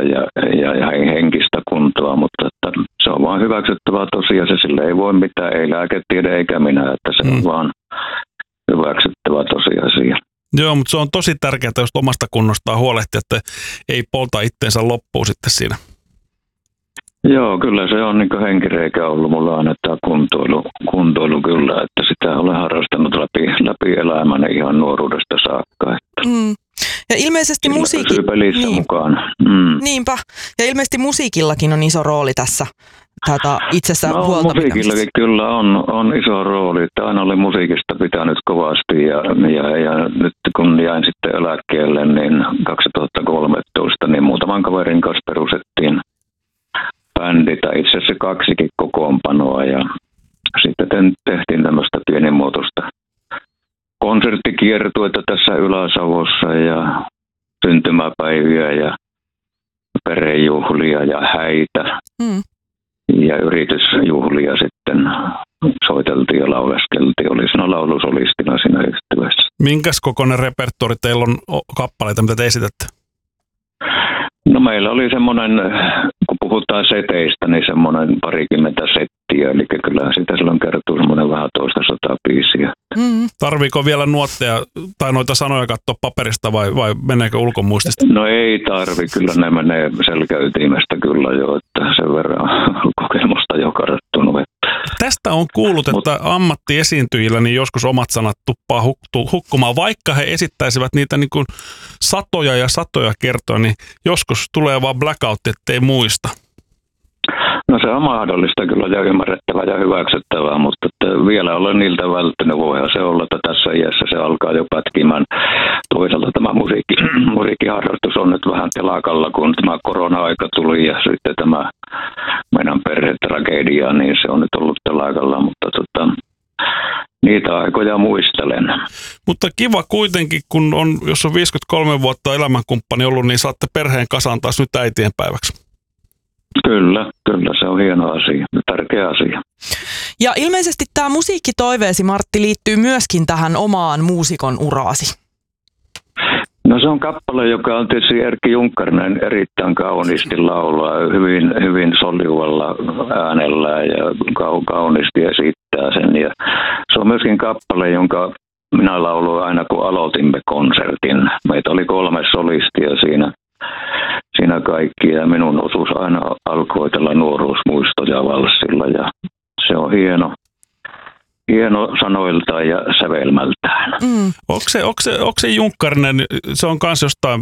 ja henkistä kuntoa, mutta että se on vaan hyväksyttävä tosiasia, sille ei voi mitään, ei lääketiede eikä minä, että se on vaan hyväksyttävä tosiasia. Joo, mutta se on tosi tärkeää, jos omasta kunnostaan huolehtia, että ei polta itteensä loppuun sitten siinä. Joo, kyllä se on niin henkireikä ollut mulla aina tämä kuntoilu kyllä, että sitä olen harrastanut läpi elämäni ihan nuoruudesta saakka. Ja ilmeisesti musiikki... pelissä mukaan. Niinpä. Ja ilmeisesti musiikillakin on iso rooli tässä itsessä huolta musiikillakin kyllä on iso rooli. Että aina oli musiikista pitänyt kovasti ja nyt kun jäin sitten eläkkeelle, niin 2013, niin muutaman kaverin kanssa perustettiin bändi, tai itse asiassa 2 kokoonpanoa, ja sitten tehtiin tämmöistä pienimuotoista konserttikiertuetta tässä Ylä-Savossa ja syntymäpäiviä ja perhejuhlia ja häitä ja yritysjuhlia sitten soiteltiin ja lauleskeltiin. Oli siinä laulusolistina siinä yhtyessä. Minkäs kokoinen repertuaari teillä on kappaleita, mitä te esitätte? No meillä oli semmoinen, kun puhutaan seteistä, niin semmoinen 20 settiä, eli kyllähän sitä silloin kertuu semmoinen vähän toista 100 biisiä. Tarviiko vielä nuotteja tai noita sanoja katsoa paperista vai meneekö ulkomuistista? No ei tarvi, kyllä ne menee selkäytimestä kyllä jo, että sen verran kokemusta jo karttunut. Tästä on kuullut, että ammattiesiintyjillä niin joskus omat sanat tuppaa hukkumaan, vaikka he esittäisivät niitä niin kuin satoja ja satoja kertoja, niin joskus tulee vaan blackout, ettei muista. No se on mahdollista kyllä ja ymmärrettävää ja hyväksyttävää, mutta vielä olen niiltä välttänyt. Voihan se olla, että tässä iässä se alkaa jo pätkimään. Toisaalta tämä musiikkiharrastus on nyt vähän telakalla, kun tämä korona-aika tuli ja sitten tämä meidän perhetragedia, niin se on nyt ollut telakalla, mutta niitä aikoja muistelen. Mutta kiva kuitenkin, kun jos on 53 vuotta elämänkumppani ollut, niin saatte perheen kasaan taas nyt äitienpäiväksi. Kyllä, se on hieno asia, tärkeä asia. Ja ilmeisesti tämä musiikkitoiveesi, Martti, liittyy myöskin tähän omaan muusikon uraasi. No se on kappale, joka on tietysti Erkki Junkkarinen erittäin kauniisti laulaa, hyvin soljuvalla äänellä ja kauniisti esittää sen. Ja se on myöskin kappale, jonka minä lauloin aina kun aloitimme konsertin. Meitä oli 3 solistia siinä kaikki ja minun osuus aina alkoi tällä nuoruusmuistoja valssilla ja se on hieno sanoiltaan ja sävelmältään. Onko se Junkkarinen, se on kans jostain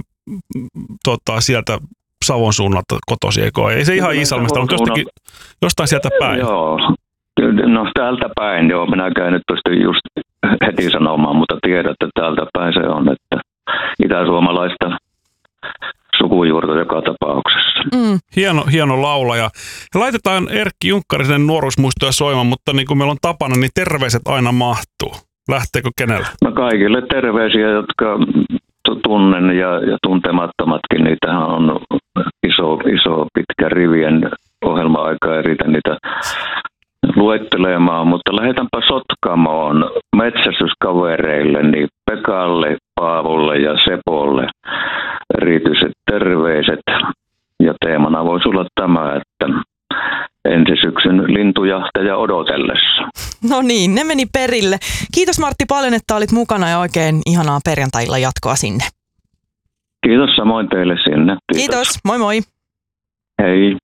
sieltä Savon suunnalta kotosi, ei se ihan Iisalmesta, mutta jostain sieltä päin. Joo, no täältä päin, joo, minäkään nyt pysty just heti sanomaan, mutta tiedän, että täältä päin se on, että itäsuomalaista sukujuurta joka tapauksessa. Hieno laulaja. Laitetaan Erkki Junkkarisen nuoruusmuistoja soimaan, mutta niin kuin meillä on tapana, niin terveiset aina mahtuu. Lähteekö kenellä? No kaikille terveisiä, jotka tunnen ja tuntemattomatkin. Niitähän on iso pitkä rivien ohjelma-aika, ei riitä niitä luettelemaan, mutta lähdetäänpä Sotkamoon metsästyskavereille, niin Pekalle, Paavolle ja Sepolle erityiset terveiset. Ja teemana voisi olla tämä, että ensi syksyn lintujahteja odotellessa. No niin, ne meni perille. Kiitos Martti paljon, että olit mukana ja oikein ihanaa perjantai-illan jatkoa sinne. Kiitos samoin teille sinne. Kiitos, moi moi. Hei.